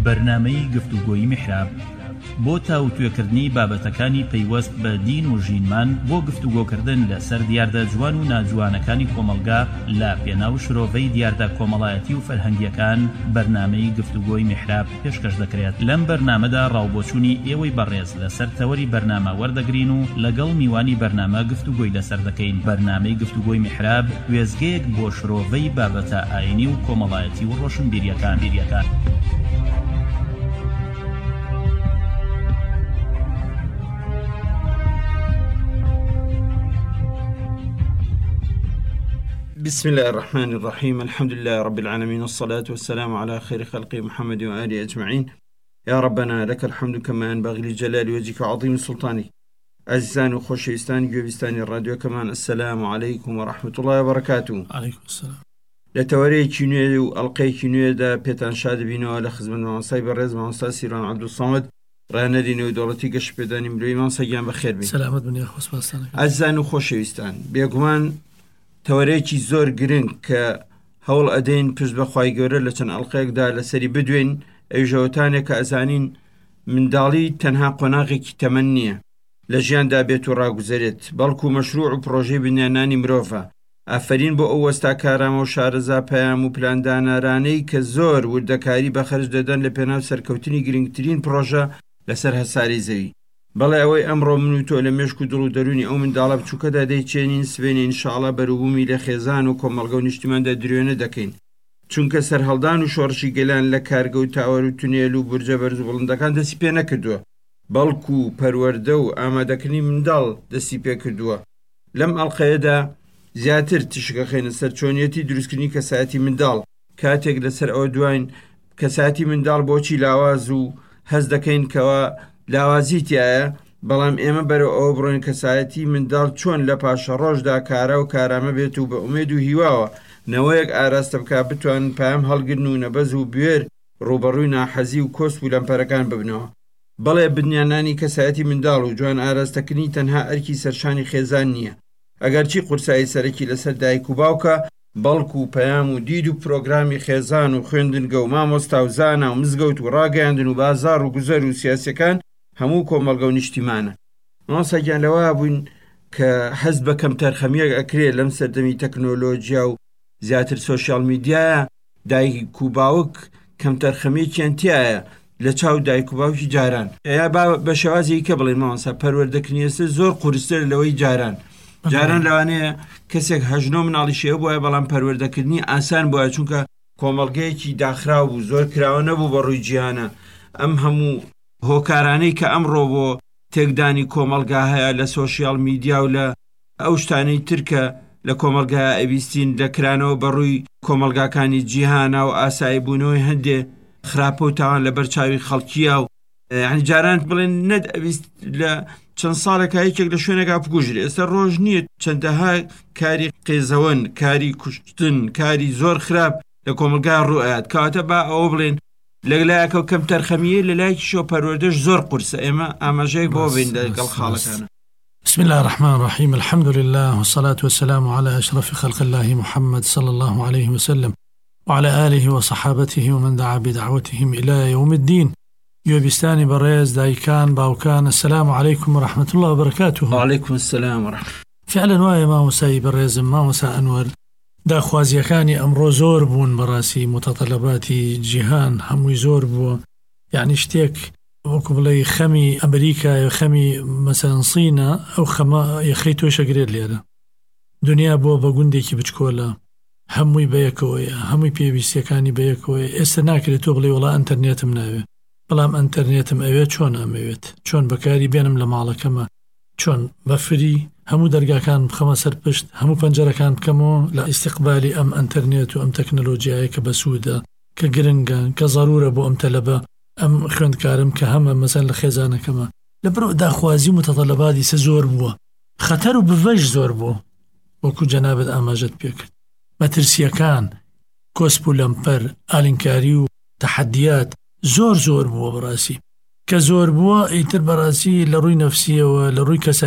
بەرنامەی گفتوگۆیی میحراب بۆ تاوتوێکردنی بابەتەکانی پەیوەست بە دین و ژینمان بۆ گفتوگۆکردن لەسەر دیاردە جوان و ناجوانەکانی کۆمەلگا لە پێناو شرۆڤەی دیاردە کۆمەڵایەتی و فەرهەنگیەکان بەرنامەی گفتوگۆی میحراب پێشکەش دەکرێت. لەم بەرنامەدا ڕاوبۆچوونی ئێوەی بەڕێز لەسەر تەوەری بەرنامە وەردەگرین و لەگەڵ میوانی بەرنامە گفتوگۆی لەسەر دەکەین. بەرنامەی گفتوگۆی میحراب وێزگەیەک بۆ شرۆڤەی بابەتە ئاینی و کۆمەڵایەتی و ڕۆشنبیریەکان. بسم الله الرحمن الرحيم الحمد لله رب العالمين والصلاة والسلام على خير خلق محمد وآله أجمعين يا ربنا لك الحمد كما ينبغي لجلال وجهك وعظيم سلطانك. عزيزان وخوشويستان جويستان الراديو كمان السلام عليكم ورحمة الله وبركاته. عليكم السلام. لتواري كينوية والقي كينوية دا بيتان شاد بينو لخزمة مانساي برز مانسا سيران عبد الصمد رانا دينو دولتي قش بداني ملوي مانسا جان بخير بي. سلامت بني أخو سباستانك. عزيزان وخوشويستان بيقومان تەوەرەیەکی زۆر گرنگ کە هەوڵ ئەدەین پشت بەخوای گەورە لە چەند ئەڵقەیەکدا لەسەری بدوێن ئەوژەوتانێک کە ئەزانین منداڵی تەنها قۆناغێکی تەمەن نییە لە ژیاندا بێت و ڕاگوزارێت، بەڵکو مەشروع و پرۆژەی بنیانانی مرۆڤە. ئافرین بۆ ئەو وەستاکارامە و شارەزا پەیام و پلاندانارانەی کە زۆر وردەکاری بەخەرج دەدەن لە پێناو سەرکەوتنی گرنگترین پرۆژە لەسەر هەساری زەوی. بەڵێ ئەوەی ئەمڕۆ من و تۆ لە مێشک و دڵ و دەرونی ئەو منداڵە بچووکەدا دەیچێنین سبێنێ ئینشاڵڵا بەروبوومی لە خێزان و کۆمەڵگە و نیشتیماندا درێنە دەکەین، چونکە سەرهەڵدان و شۆڕشی گەلان لە کارگە و تاوەر و تونێل و بورجە بەرز و بڵندەکان دەستی پێ نەکردووە، بەڵکو پەروەردە و ئامادەکردنی منداڵ دەستی پێ کردووە. لەم ئەڵقەیەدا زیاتر تشکەخێنە سەر چۆنیەتی دروستکردنی کەسایەتی منداڵ کاتێک لەسەر ئەوە دوایین کەسایەتی منداڵ بۆچی لاواز و هەز دەکەین کەوا لاوازی تایە، بەڵام ئێمە بەرەو ئەوە بڕۆین کەسایەتی منداڵ چۆن لە پاشە ڕۆژدا کارە و کارامە بێت و بە ئومێد و هیواوە نەوەیەک ئاراستە بکە بتوانن پام هەڵگرن و نەبەز و بوێر ڕوبەڕووی ناحەزی و کۆسپ و لەمپەرەکان ببنەوە. بەڵێ بنیانانی کەسایەتی منداڵ و جوان ئاراستەکردنی تەنها ئەرکی سەرشانی خێزان نییە، ئەگەرچی قورسایی سەرەکی لەسەر دایک و باوکە، بەڵکو و پەیام و دید و پرۆگرامی خێزان و خوێندنگە و مامۆستا و زانە و مزگەوت و ڕاگەیاندن و بازار و گوزەر و سیاسەکان هەموو کۆمەڵگە و نیشتیمانە. ماسەگیان لەوە بووین کە حەز بە کەمتەرخەمیەک ئەکرێت لەم سەردەمی تەکنۆلۆژیا و زیاتر سۆشیال میدیایە دایک و باوک کەمتەرخەمیەکیان تایە لە چاو دایک و باوکی جاران. یا بە شێوازی کە بڵێن مامۆستا پەروەردەکردنیەسە زۆر قورستر لەوەی جاران لەوانەیە کەسێک هەژنۆ مناڵی شێوە بووە، بەڵام پەروەردەکردنی ئاسان بووە چونکە کۆمەڵگەیەکی داخراو بوو، زۆر کراوە نەبوو بە ڕووی جیهانە. ئەم هەموو هۆکارانەی کە ئەمڕۆ بۆ تێکدانی کۆمەلگا هەیە لە سۆشیال میدیا و لە ئەو شتانەی ترکە لە کۆمەلگا ئەویستین دەکرانەوە بەڕووی کۆمەلگاکانی جیهانە و ئاسایی بوونەوەی هەندێ خراپە و تاوان لە بەرچاوی خەڵکیە و یعنی جاران بڵێن نەت ئەویست لە چەند ساڵێکە یەکێک لە شوێنێکا بکوژرێ. ئێستا ڕۆژ نییە چەندەها کاری قێزەوەن، کاری کوشتن، کاری زۆر خراپ لە کۆمەلگا ڕوئات، کەواتە با ئەوە بڵێن لەلایەکە و کەم تەرخەمیە لەلایەکی شۆ پەروەردەش زۆر قورسە. ئێمە ئاماژەی بۆ بین لەگەڵ خاڵەکانە. بسم الله الرحمن الرحيم الحمد لله والصلاة والسلام على أشرف خلق الله محمد صلى الله عليه وسلم وعلى آله وصحابته ومن دعا بدعوتهم إلى يوم الدين. يوبستاني بريز دايكان باوكان السلام عليكم ورحمة الله وبركاته. وعليكم السلام ورحمة. فعلا وايا ما وساي بريز ما وسا أنور دا خوازیەکانی ئەمڕۆ زۆر بوون بەڕاستی متەطەلباتی جیهان هەمووی زۆر بووە، یعنی شتێک وەکو بڵێ خەمی ئەمریکا خەمی مەسەلەن سینە ئەو خەمە یەخەی تۆشەگرێت لێرە دنیا بووە بە گوندێکی بچکۆلە هەمووی بەیەکەوەیە، هەمووی پێویستیەکانی بەیەکەوەیە. ئێستا ناکرێت تۆ بڵێ وڵا ئەنتەرنێتم ناوێت، بەڵام ئەنتەرنێتم ئەوێت چۆن ئەمەوێت، چۆن بەکاری بێنم لە ماڵەکەمە، چۆن بەفری هەموو دەرگاکان بخەمە سەر پشت، هەموو پەنجەرەکان بکەمەوە لە ئیستیقبالی ئەم ئەنتەرنێت و ئەم تەکنۆلۆژیایە کە بەسوودە کە گرنگە کە زەرورە بۆ ئەم تەلەبە ئەم خوێندکارم کە هەمە مەسەن لە خێزانەکەمە. لەبەرەوە داخوازی متەطەلباتی سە زۆر بووە، خەتەر و بڤەش زۆر بووە وەکو جەنابەت ئاماژەت پێکرد. مەترسیەکان، کۆسپ و لەمپەر، ئالینکاری و تەحەدیات زۆر بووە بەڕاستی کە زۆر بووە ئیتر بەڕاستی لە ڕووی نەفسیەوە لە ڕووی کەسە